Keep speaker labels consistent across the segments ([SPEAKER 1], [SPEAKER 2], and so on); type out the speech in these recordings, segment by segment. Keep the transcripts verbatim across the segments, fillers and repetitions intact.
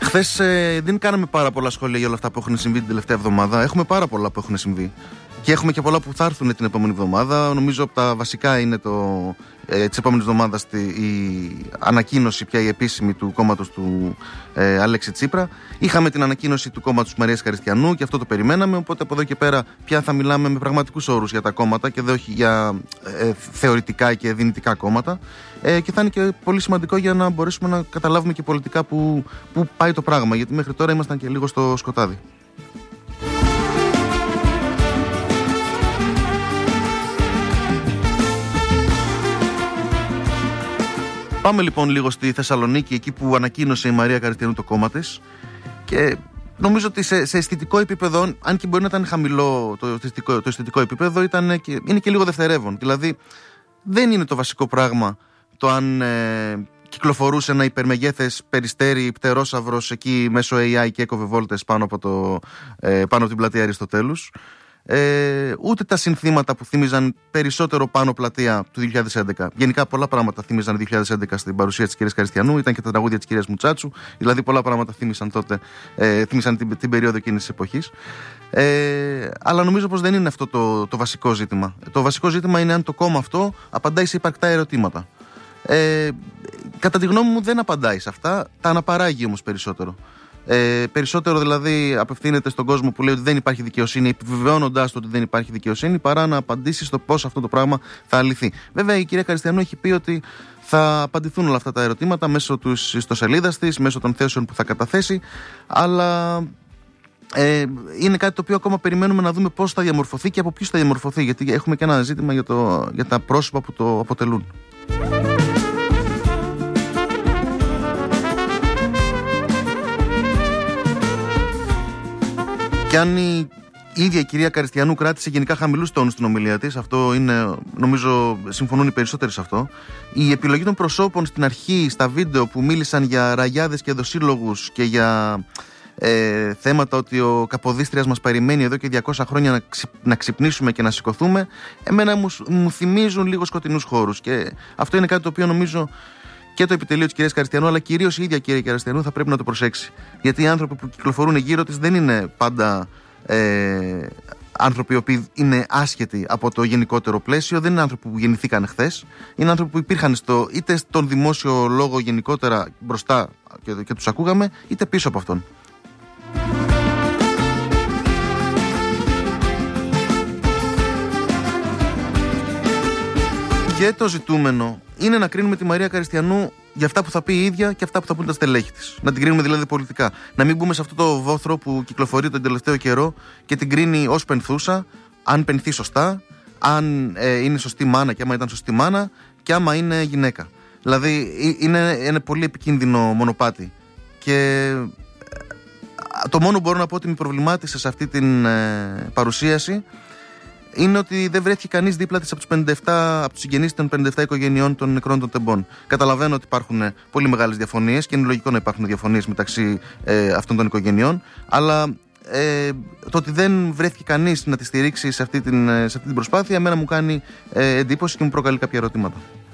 [SPEAKER 1] Χθες ε, δεν κάναμε πάρα πολλά σχόλια για όλα αυτά που έχουν συμβεί την τελευταία εβδομάδα. Έχουμε πάρα πολλά που έχουν συμβεί. Και έχουμε και πολλά που θα έρθουν την επόμενη εβδομάδα. Νομίζω από τα βασικά είναι το, ε, της επόμενης εβδομάδας η ανακοίνωση πια η επίσημη του κόμματος του ε, Αλέξη Τσίπρα. Είχαμε την ανακοίνωση του κόμματος Μαρίας Χαριστιανού και αυτό το περιμέναμε. Οπότε από εδώ και πέρα πια θα μιλάμε με πραγματικούς όρους για τα κόμματα και δεν όχι για ε, θεωρητικά και δυνητικά κόμματα. Ε, και θα είναι και πολύ σημαντικό για να μπορέσουμε να καταλάβουμε και πολιτικά που, που πάει το πράγμα. Γιατί μέχρι τώρα ήμασταν και λίγο στο σκοτάδι. Πάμε λοιπόν λίγο στη Θεσσαλονίκη, εκεί που ανακοίνωσε η Μαρία Χαριστιανού το κόμμα της. Και νομίζω ότι σε, σε αισθητικό επίπεδο, αν και μπορεί να ήταν χαμηλό το αισθητικό, το αισθητικό επίπεδο, ήταν και, είναι και λίγο δευτερεύον. Δηλαδή, δεν είναι το βασικό πράγμα το αν ε, κυκλοφορούσε ένα υπερμεγέθες περιστέρι πτερόσαυρος εκεί μέσω έι άι και έκοβε βόλτες πάνω από, το, ε, πάνω από την πλατεία Αριστοτέλους. Ε, ούτε τα συνθήματα που θύμιζαν περισσότερο πάνω πλατεία του δύο χιλιάδες έντεκα. Γενικά πολλά πράγματα θύμιζαν δύο χιλιάδες έντεκα στην παρουσία της κυρίας Χαριστιανού. Ήταν και τα τραγούδια της κυρίας Μουτσάτσου. Δηλαδή πολλά πράγματα θύμισαν τότε, ε, θύμισαν την, την περίοδο εκείνης της εποχής. Ε, αλλά νομίζω πως δεν είναι αυτό το, το βασικό ζήτημα. Το βασικό ζήτημα είναι αν το κόμμα αυτό απαντάει σε υπαρκτά ερωτήματα. Ε, κατά τη γνώμη μου δεν απαντάει σε αυτά. Τα αναπαράγει όμως περισσότερο. Ε, περισσότερο δηλαδή απευθύνεται στον κόσμο που λέει ότι δεν υπάρχει δικαιοσύνη, επιβεβαιώνοντάς το ότι δεν υπάρχει δικαιοσύνη, παρά να απαντήσει στο πώς αυτό το πράγμα θα λυθεί. Βέβαια, η κυρία Χαριστιανού έχει πει ότι θα απαντηθούν όλα αυτά τα ερωτήματα μέσω της ιστοσελίδας της, μέσω των θέσεων που θα καταθέσει, αλλά ε, είναι κάτι το οποίο ακόμα περιμένουμε να δούμε πώς θα διαμορφωθεί και από ποιους θα διαμορφωθεί, γιατί έχουμε και ένα ζήτημα για, το, για τα πρόσωπα που το αποτελούν. Και αν η ίδια η κυρία Χαριστιανού κράτησε γενικά χαμηλούς τόνους στην ομιλία της, αυτό είναι, νομίζω, συμφωνούν οι περισσότεροι σε αυτό. Η επιλογή των προσώπων στην αρχή, στα βίντεο που μίλησαν για ραγιάδες και δοσύλλογους και για ε, θέματα ότι ο Καποδίστριας μας περιμένει εδώ και διακόσια χρόνια να, ξυ, να ξυπνήσουμε και να σηκωθούμε, εμένα μου, μου θυμίζουν λίγο σκοτεινούς χώρους. Και αυτό είναι κάτι το οποίο νομίζω και το επιτελείο της κυρίας Χαριστιανού, αλλά κυρίως η ίδια κυρία Χαριστιανού θα πρέπει να το προσέξει. Γιατί οι άνθρωποι που κυκλοφορούν γύρω της δεν είναι πάντα ε, άνθρωποι οι οποίοι είναι άσχετοι από το γενικότερο πλαίσιο, δεν είναι άνθρωποι που γεννηθήκαν χθες. Είναι άνθρωποι που υπήρχαν στο, είτε στον δημόσιο λόγο γενικότερα μπροστά και, και τους ακούγαμε, είτε πίσω από αυτόν. Και το ζητούμενο είναι να κρίνουμε τη Μαρία Χαριστιανού για αυτά που θα πει η ίδια και αυτά που θα πούν τα στελέχη της. Να την κρίνουμε δηλαδή πολιτικά. Να μην μπούμε σε αυτό το βόθρο που κυκλοφορεί τον τελευταίο καιρό και την κρίνει ως πενθούσα, αν πενθεί σωστά, αν ε, είναι σωστή μάνα και άμα ήταν σωστή μάνα και άμα είναι γυναίκα. Δηλαδή είναι ένα πολύ επικίνδυνο μονοπάτι. Και το μόνο που μπορώ να πω ότι με προβλημάτισε σε αυτή την ε, παρουσίαση είναι ότι δεν βρέθηκε κανείς δίπλα της από τους πενήντα επτά, από τους συγγενείς των πενήντα επτά οικογενειών των νεκρών των τεμπών. Καταλαβαίνω ότι υπάρχουν πολύ μεγάλες διαφωνίες και είναι λογικό να υπάρχουν διαφωνίες μεταξύ ε, αυτών των οικογενειών, αλλά ε, το ότι δεν βρέθηκε κανείς να τη στηρίξει σε αυτή την, σε αυτή την προσπάθεια, εμένα μου κάνει ε, εντύπωση και μου προκαλεί κάποια ερωτήματα.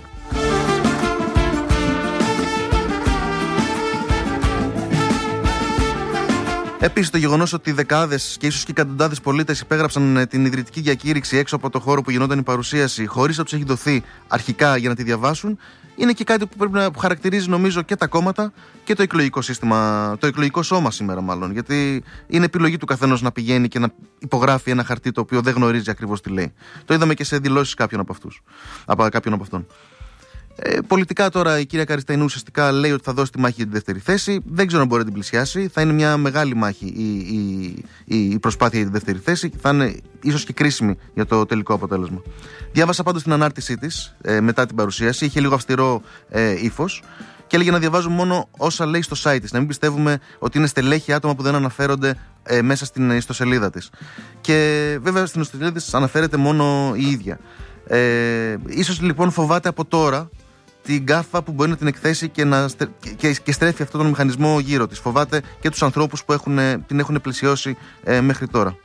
[SPEAKER 1] Επίσης, το γεγονός ότι δεκάδες και ίσως και εκατοντάδες πολίτες υπέγραψαν την ιδρυτική διακήρυξη έξω από το χώρο που γινόταν η παρουσίαση, χωρίς να τους έχει δοθεί αρχικά για να τη διαβάσουν, είναι και κάτι που πρέπει να χαρακτηρίζει, νομίζω, και τα κόμματα και το εκλογικό σύστημα, το εκλογικό σώμα σήμερα, μάλλον. Γιατί είναι επιλογή του καθενός να πηγαίνει και να υπογράφει ένα χαρτί το οποίο δεν γνωρίζει ακριβώς τι λέει. Το είδαμε και σε δηλώσεις κάποιων από αυτούς, από κάποιον από αυτόν. Ε, πολιτικά τώρα η κυρία Χαριστιανού ουσιαστικά λέει ότι θα δώσει τη μάχη για τη δεύτερη θέση. Δεν ξέρω αν μπορεί να την πλησιάσει. Θα είναι μια μεγάλη μάχη η, η, η προσπάθεια για τη δεύτερη θέση και θα είναι ίσως και κρίσιμη για το τελικό αποτέλεσμα. Διάβασα πάντως την ανάρτησή της ε, μετά την παρουσίαση. Είχε λίγο αυστηρό ε, ύφος και έλεγε να διαβάζουμε μόνο όσα λέει στο site της. Να μην πιστεύουμε ότι είναι στελέχη άτομα που δεν αναφέρονται ε, μέσα στην ιστοσελίδα της. Και βέβαια στην ιστοσελίδα της αναφέρεται μόνο η ίδια. Ε, ίσως λοιπόν φοβάται από τώρα την γκάφα που μπορεί να την εκθέσει και, να, και, και στρέφει αυτόν τον μηχανισμό γύρω της. Φοβάται και τους ανθρώπους που έχουν, την έχουν πλαισιώσει ε, μέχρι τώρα.